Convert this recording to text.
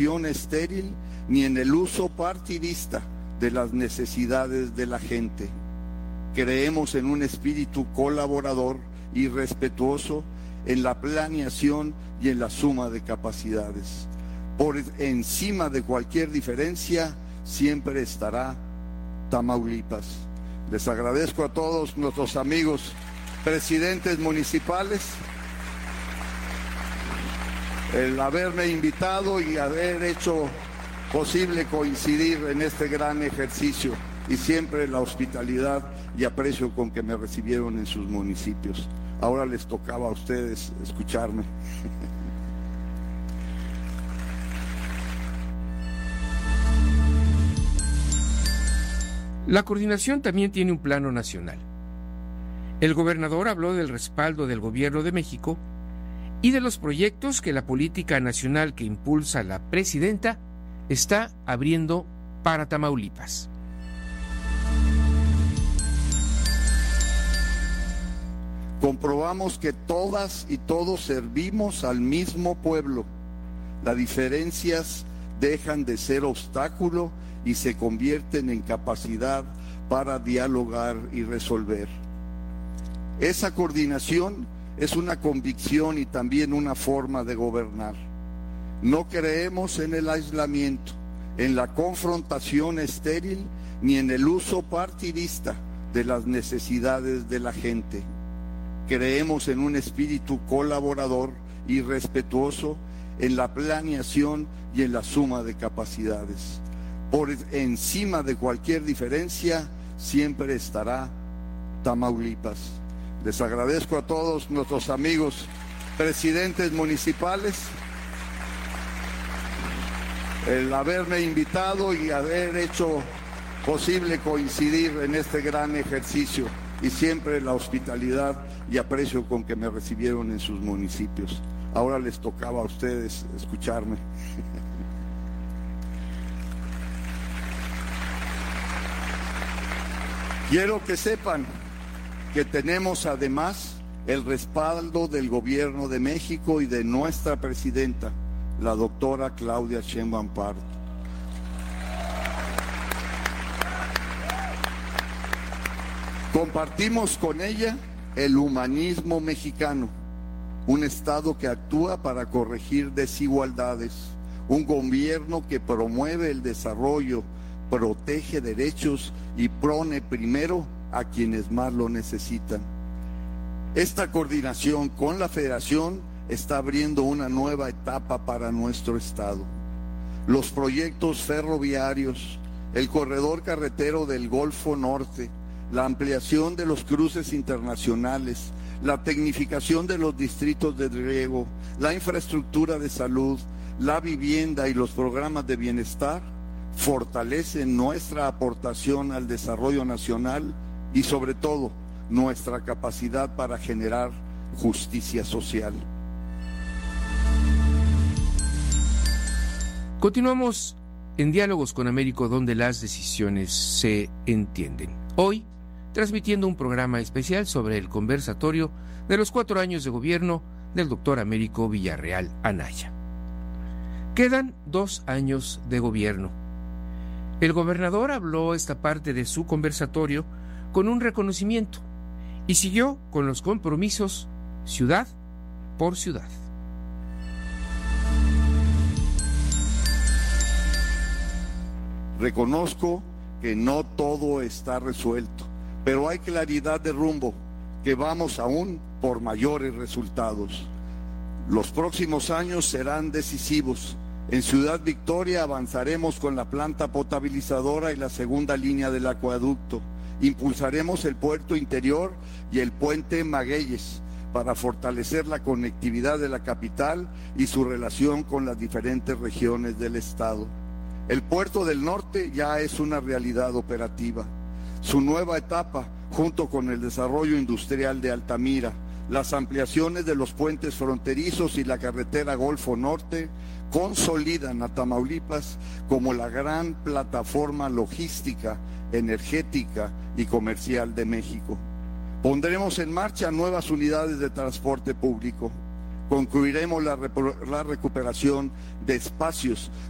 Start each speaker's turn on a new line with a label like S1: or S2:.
S1: confrontación estéril ni en el uso partidista de las necesidades de la gente. Creemos en un espíritu colaborador y respetuoso en la planeación y en la suma de capacidades. Por encima de cualquier diferencia siempre estará Tamaulipas. Les agradezco a todos nuestros amigos presidentes municipales el haberme invitado y haber hecho posible coincidir en este gran ejercicio, y siempre la hospitalidad y aprecio con que me recibieron en sus municipios. Ahora les tocaba a ustedes escucharme.
S2: La coordinación también tiene un plano nacional. El gobernador habló del respaldo del Gobierno de México y de los proyectos que la política nacional que impulsa la presidenta está abriendo para Tamaulipas.
S1: Comprobamos que todas y todos servimos al mismo pueblo. Las diferencias dejan de ser obstáculo y se convierten en capacidad para dialogar y resolver. Esa coordinación es una convicción y también una forma de gobernar. No creemos en el aislamiento, en la confrontación estéril, ni en el uso partidista de las necesidades de la gente. Creemos en un espíritu colaborador y respetuoso en la planeación y en la suma de capacidades. Por encima de cualquier diferencia siempre estará Tamaulipas. Les agradezco a todos nuestros amigos presidentes municipales el haberme invitado y haber hecho posible coincidir en este gran ejercicio, y siempre la hospitalidad y aprecio con que me recibieron en sus municipios. Ahora les tocaba a ustedes escucharme. Quiero que sepan que tenemos además el respaldo del Gobierno de México y de nuestra presidenta, la doctora Claudia Sheinbaum Pardo. Compartimos con ella el humanismo mexicano, un Estado que actúa para corregir desigualdades, un gobierno que promueve el desarrollo, protege derechos y pone primero a quienes más lo necesitan. Esta coordinación con la Federación está abriendo una nueva etapa para nuestro Estado. Los proyectos ferroviarios, el corredor carretero del Golfo Norte, la ampliación de los cruces internacionales, la tecnificación de los distritos de riego, la infraestructura de salud, la vivienda y los programas de bienestar fortalecen nuestra aportación al desarrollo nacional y sobre todo nuestra capacidad para generar justicia social.
S2: Continuamos en Diálogos con Américo, donde las decisiones se entienden. Hoy, transmitiendo un programa especial sobre el conversatorio de los 4 años de gobierno del doctor Américo Villarreal Anaya. Quedan 2 años de gobierno. El gobernador habló esta parte de su conversatorio con un reconocimiento y siguió con los compromisos ciudad por ciudad.
S1: Reconozco que no todo está resuelto, pero hay claridad de rumbo, que vamos aún por mayores resultados. Los próximos años serán decisivos. En Ciudad Victoria avanzaremos con la planta potabilizadora y la segunda línea del acueducto. Impulsaremos el puerto interior y el puente Magueyes para fortalecer la conectividad de la capital y su relación con las diferentes regiones del estado. El puerto del norte ya es una realidad operativa. Su nueva etapa, junto con el desarrollo industrial de Altamira, las ampliaciones de los puentes fronterizos y la carretera Golfo Norte, consolidan a Tamaulipas como la gran plataforma logística, energética y comercial de México. Pondremos en marcha nuevas unidades de transporte público. Concluiremos la recuperación de espacios